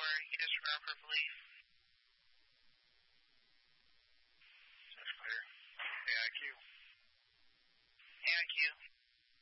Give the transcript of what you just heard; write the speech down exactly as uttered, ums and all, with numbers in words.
you disregard for belief. That's clear. A I Q. A I Q.